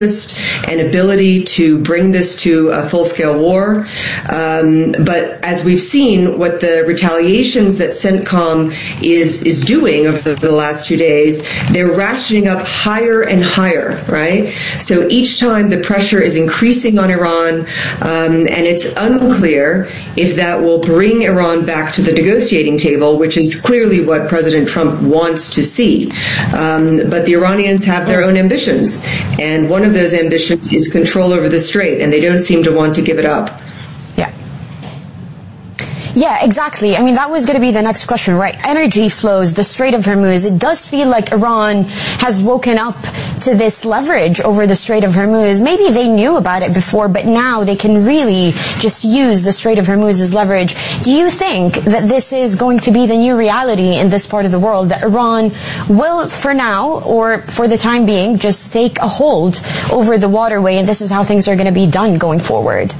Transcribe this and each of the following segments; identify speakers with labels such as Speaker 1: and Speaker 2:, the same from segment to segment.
Speaker 1: and ability to bring this to a full-scale war. But as we've seen, what the retaliations that CENTCOM is doing over the last 2 days, they're ratcheting up higher and higher, right? So each time the pressure is increasing on Iran, and it's unclear if that will bring Iran back to the negotiating table, which is clearly what President Trump wants to see. But the Iranians have their own ambitions, and one of those ambitions is control over the strait, and they don't seem to want to give it up.
Speaker 2: Yeah, exactly. I mean, that was going to be the next question, right? Energy flows, the Strait of Hormuz. It does feel like Iran has woken up to this leverage over the Strait of Hormuz. Maybe they knew about it before, but now they can really just use the Strait of Hormuz as leverage. Do you think that this is going to be the new reality in this part of the world, that Iran will, for now, or for the time being, just take a hold over the waterway, and this is how things are going to be done going forward?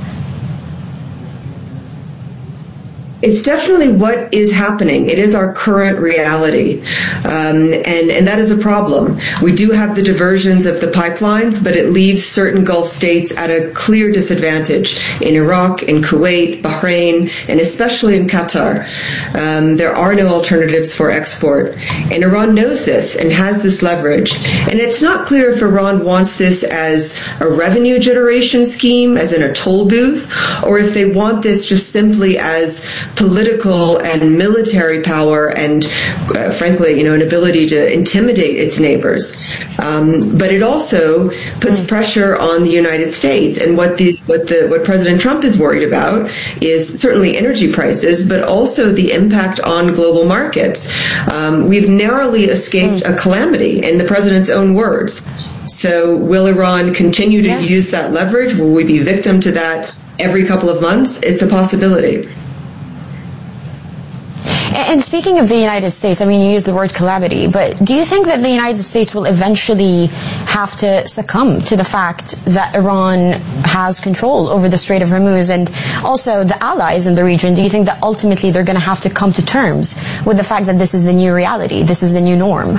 Speaker 1: It's definitely what is happening. It is our current reality. And that is a problem. We do have the diversions of the pipelines, but it leaves certain Gulf states at a clear disadvantage in Iraq, in Kuwait, Bahrain, and especially in Qatar. There are no alternatives for export. And Iran knows this and has this leverage. And it's not clear if Iran wants this as a revenue generation scheme, as in a toll booth, or if they want this just simply as political and military power and, frankly, an ability to intimidate its neighbors. But it also puts pressure on the United States. And what President Trump is worried about is certainly energy prices, but also the impact on global markets. We've narrowly escaped a calamity, in the president's own words. So will Iran continue to use that leverage? Will we be victim to that every couple of months? It's a possibility.
Speaker 2: And speaking of the United States, I mean, you use the word calamity, but do you think that the United States will eventually have to succumb to the fact that Iran has control over the Strait of Hormuz, and also the allies in the region? Do you think that ultimately they're going to have to come to terms with the fact that this is the new reality, this is the new norm?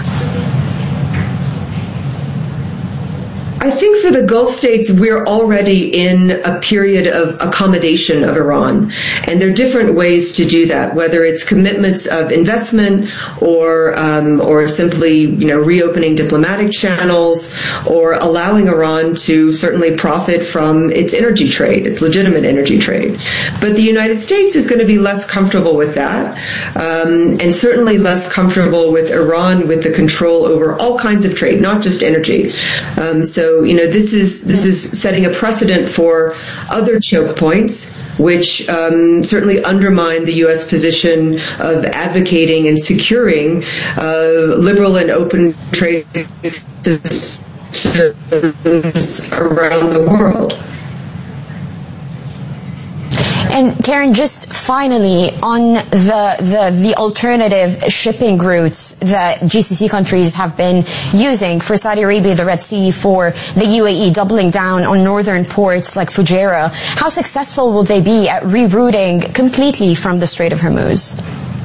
Speaker 1: I think for the Gulf states, we're already in a period of accommodation of Iran. And there are different ways to do that, whether it's commitments of investment or simply, reopening diplomatic channels, or allowing Iran to certainly profit from its energy trade, its legitimate energy trade. But the United States is going to be less comfortable with that, and certainly less comfortable with Iran with the control over all kinds of trade, not just energy. So this is setting a precedent for other choke points, which certainly undermine the U.S. position of advocating and securing liberal and open trade systems around the world.
Speaker 2: And Karen, just finally on the alternative shipping routes that GCC countries have been using for Saudi Arabia, the Red Sea, for the UAE, doubling down on northern ports like Fujairah, how successful will they be at rerouting completely from the Strait of Hormuz?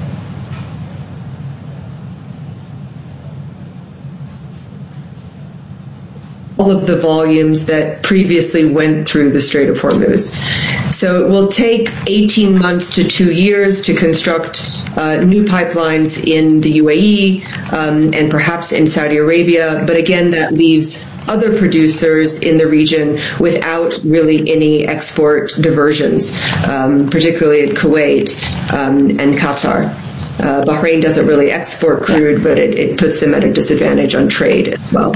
Speaker 1: All of the volumes that previously went through the Strait of Hormuz. So it will take 18 months to 2 years to construct new pipelines in the UAE and perhaps in Saudi Arabia. But again, that leaves other producers in the region without really any export diversions, particularly at Kuwait and Qatar. Bahrain doesn't really export crude, but it puts them at a disadvantage on trade as well.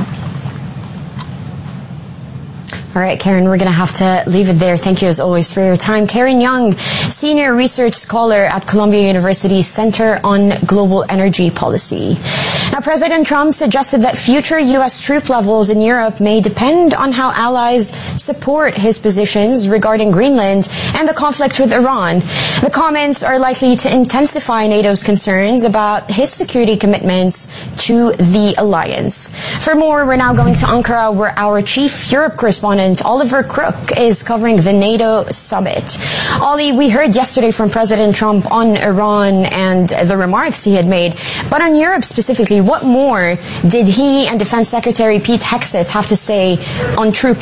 Speaker 2: All right, Karen, we're going to have to leave it there. Thank you, as always, for your time. Karen Young, Senior Research Scholar at Columbia University's Center on Global Energy Policy. Now, President Trump suggested that future U.S. troop levels in Europe may depend on how allies support his positions regarding Greenland and the conflict with Iran. The comments are likely to intensify NATO's concerns about his security commitments to the alliance. For more, we're now going to Ankara, where our chief Europe correspondent Lieutenant Oliver Crook is covering the NATO summit. Ollie, we heard yesterday from President Trump on Iran and the remarks he had made, but on Europe specifically, what more did he and Defense Secretary Pete Hegseth have to say on troop